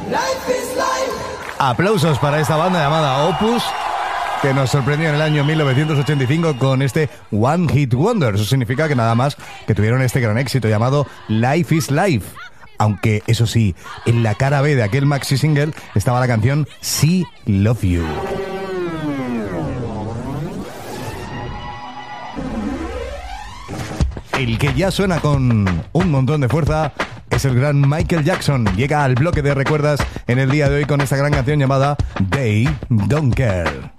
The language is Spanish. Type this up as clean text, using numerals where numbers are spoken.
Aplausos para esta banda llamada Opus, que nos sorprendió en el año 1985 con este One Hit Wonder. Eso significa que nada más que tuvieron este gran éxito llamado Life is Life. Aunque, eso sí, en la cara B de aquel maxi single estaba la canción See Love You. El que ya suena con un montón de fuerza es el gran Michael Jackson. Llega al bloque de recuerdas en el día de hoy con esta gran canción llamada They Don't Care.